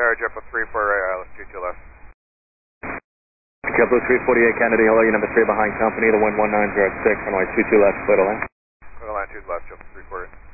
JetBlue 348, 22 left. JetBlue 348 Kennedy, hello, you number 3 behind company, the wind 190 at 6, runway 22 left, clear to land. Clear to land 2 left, JetBlue 348.